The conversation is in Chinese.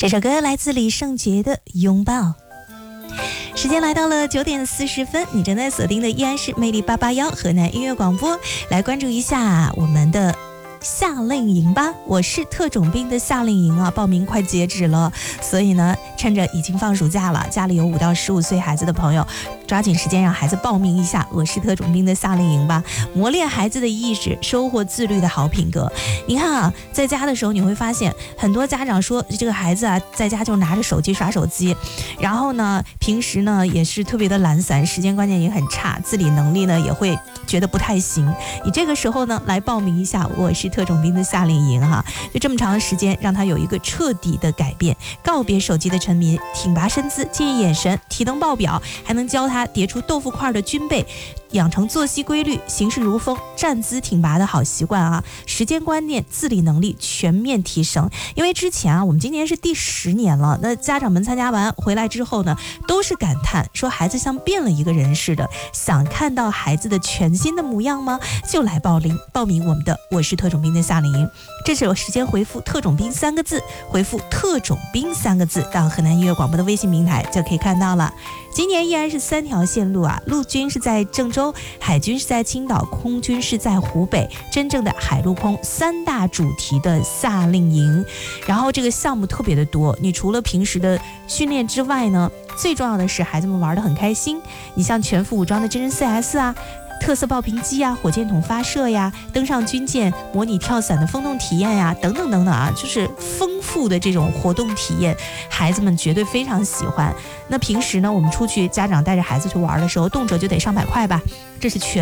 这首歌来自李圣杰的《拥抱》。时间来到了9点40分，你正在锁定的依然是魅力881河南音乐广播，来关注一下我们的夏令营吧。我是特种兵的夏令营啊，报名快截止了，所以呢，趁着已经放暑假了，家里有5到15岁孩子的朋友，抓紧时间让孩子报名一下我是特种兵的夏令营吧，磨练孩子的意识，收获自律的好品格。你看啊，在家的时候你会发现很多家长说这个孩子啊，在家就拿着手机刷手机，然后呢平时呢也是特别的懒散，时间观念也很差，自理能力呢也会觉得不太行。你这个时候呢来报名一下我是特种兵的夏令营哈，就这么长的时间让他有一个彻底的改变，告别手机的沉迷，挺拔身姿，建议眼神，体能爆表，还能教他叠出豆腐块的军备，养成作息规律，行事如风，站姿挺拔的好习惯啊，时间观念，自理能力全面提升。因为之前啊，我们今年是第10年了，那家长们参加完回来之后呢，都是感叹说孩子像变了一个人似的。想看到孩子的全新的模样吗？就来报名我们的我是特种兵的夏令营。这是有时间回复特种兵3个字，回复特种兵3个字到河南音乐广播的微信平台就可以看到了。今年依然是3条线路啊，陆军是在郑州，海军是在青岛，空军是在湖北，真正的海陆空3大主题的夏令营。然后这个项目特别的多，你除了平时的训练之外呢，最重要的是孩子们玩得很开心。你像全副武装的真人 CS 啊，特色爆屏机啊，火箭筒发射呀，登上军舰模拟跳伞的风洞体验呀，等等等等啊，就是丰富的这种活动体验，孩子们绝对非常喜欢。那平时呢，我们出去家长带着孩子去玩的时候，动辄就得上100块吧，这是全